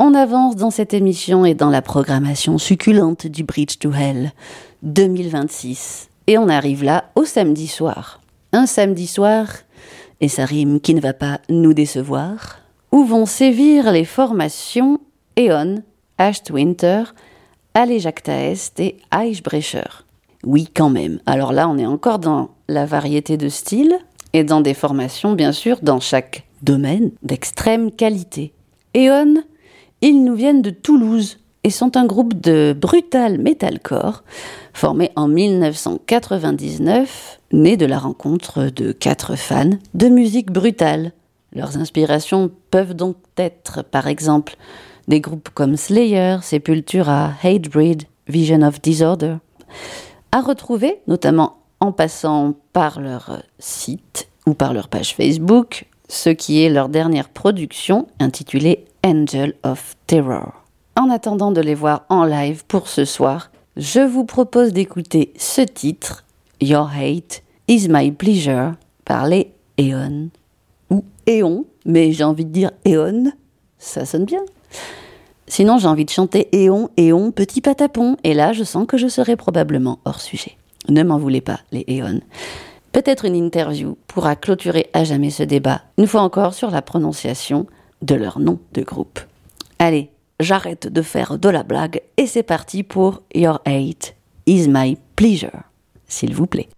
On avance dans cette émission et dans la programmation succulente du Bridge to Hell 2026. Et on arrive là au samedi soir. Un samedi soir, et ça rime qui ne va pas nous décevoir, où vont sévir les formations Eon, Winter, Allejacta Est et Eisbrecher. Oui, quand même. Alors là, on est encore dans la variété de styles et dans des formations, bien sûr, dans chaque domaine d'extrême qualité. Eon, ils nous viennent de Toulouse et sont un groupe de brutal metalcore formé en 1999, né de la rencontre de 4 fans de musique brutale. Leurs inspirations peuvent donc être, par exemple, des groupes comme Slayer, Sepultura, Hatebreed, Vision of Disorder, à retrouver, notamment en passant par leur site ou par leur page Facebook, ce qui est leur dernière production intitulée Angel of Terror. En attendant de les voir en live pour ce soir, je vous propose d'écouter ce titre, Your Hate is My Pleasure, par les Eon, ou Éon, mais j'ai envie de dire Eon, ça sonne bien. Sinon, j'ai envie de chanter Éon, Éon, petit patapon, et là, je sens que je serai probablement hors sujet. Ne m'en voulez pas, les Eon. Peut-être une interview pourra clôturer à jamais ce débat, une fois encore sur la prononciation de leur nom de groupe. Allez, j'arrête de faire de la blague et c'est parti pour Your Hate is My Pleasure, s'il vous plaît.